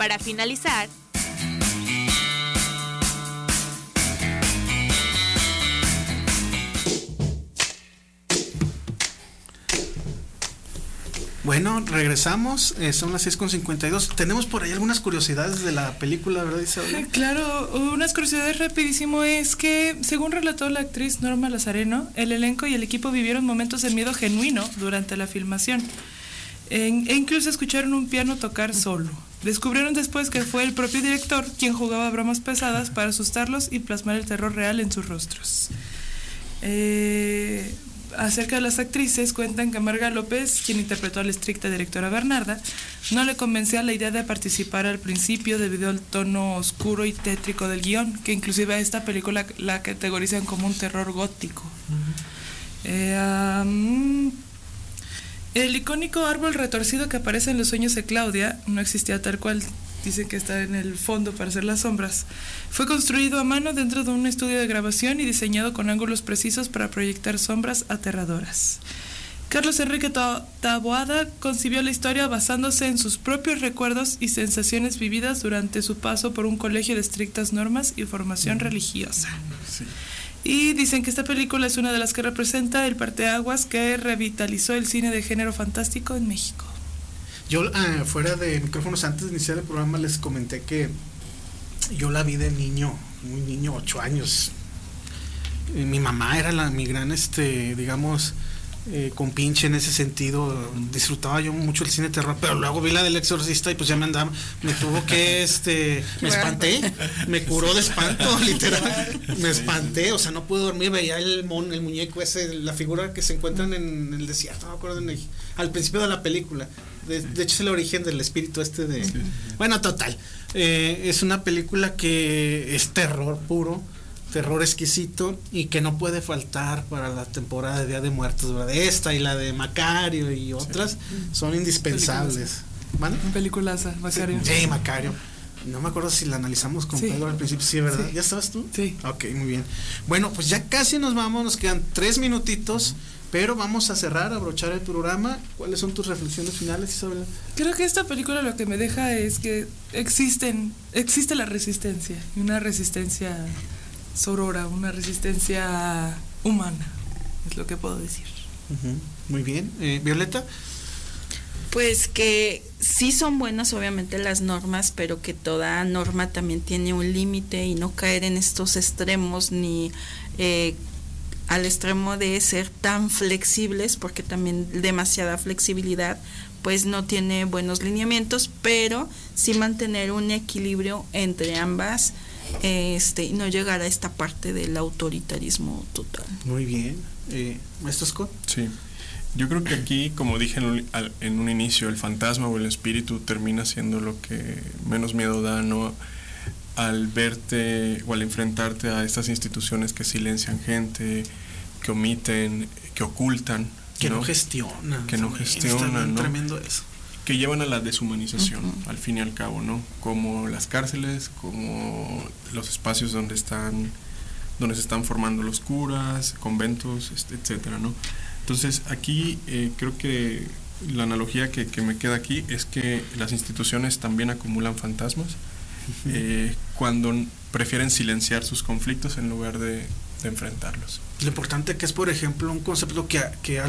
Para finalizar, bueno, regresamos, son las 6:52. Tenemos por ahí algunas curiosidades de la película, ¿verdad, Isabel? Claro, unas curiosidades rapidísimo es que, según relató la actriz Norma Lazareno, el elenco y el equipo vivieron momentos de miedo genuino durante la filmación. E incluso escucharon un piano tocar solo. Descubrieron después que fue el propio director quien jugaba bromas pesadas para asustarlos y plasmar el terror real en sus rostros. Acerca de las actrices, cuentan que Marga López, quien interpretó a la estricta directora Bernarda, no le convencía la idea de participar al principio debido al tono oscuro y tétrico del guión, que inclusive a esta película la categorizan como un terror gótico. El icónico árbol retorcido que aparece en los sueños de Claudia no existía tal cual. Dicen que está en el fondo para hacer las sombras. Fue construido a mano dentro de un estudio de grabación y diseñado con ángulos precisos para proyectar sombras aterradoras. Carlos Enrique Taboada concibió la historia basándose en sus propios recuerdos y sensaciones vividas durante su paso por un colegio de estrictas normas y formación religiosa. Sí. Y dicen que esta película es una de las que representa el parteaguas que revitalizó el cine de género fantástico en México. Yo, fuera de micrófonos, antes de iniciar el programa, les comenté que yo la vi de niño, muy niño, 8 años. Mi mamá era mi gran, digamos, compinche en ese sentido. Disfrutaba yo mucho el cine de terror, pero luego vi la del Exorcista y pues ya me tuvo que, me espanté, me curó de espanto, literal, me espanté, o sea, no pude dormir, veía el muñeco ese, la figura que se encuentran en el desierto, no me acuerdo, al principio de la película. De hecho es el origen del espíritu de... Sí. Bueno, total, es una película que es terror puro, terror exquisito y que no puede faltar para la temporada de Día de Muertos, ¿verdad? Esta y la de Macario y otras son indispensables. ¿Vale? Peliculaza, Macario. Sí, Macario. No me acuerdo si la analizamos con Pedro al principio, sí, ¿verdad? Sí. ¿Ya estabas tú? Sí. Ok, muy bien. Bueno, pues ya casi nos vamos, nos quedan 3 minutitos. Pero vamos a cerrar, a abrochar el programa. ¿Cuáles son tus reflexiones finales, Isabel? Creo que esta película lo que me deja es que existe la resistencia, y una resistencia sorora, una resistencia humana, es lo que puedo decir. Muy bien. Violeta. Pues que sí son buenas obviamente las normas, pero que toda norma también tiene un límite y no caer en estos extremos ni al extremo de ser tan flexibles, porque también demasiada flexibilidad pues no tiene buenos lineamientos, pero sí mantener un equilibrio entre ambas, y no llegar a esta parte del autoritarismo total. Muy bien. ¿Maestro Scott? Sí. Yo creo que aquí, como dije en un inicio, el fantasma o el espíritu termina siendo lo que menos miedo da, ¿no? Al verte o al enfrentarte a estas instituciones que silencian gente, que omiten, que ocultan, que no gestionan, ¿no? Tremendo eso. Que llevan a la deshumanización, al fin y al cabo, ¿no? Como las cárceles, como los espacios donde se están formando los curas, conventos, etcétera, ¿no? Entonces aquí creo que la analogía que me queda aquí es que las instituciones también acumulan fantasmas cuando prefieren silenciar sus conflictos en lugar de enfrentarlos. Lo importante que es, por ejemplo, un concepto que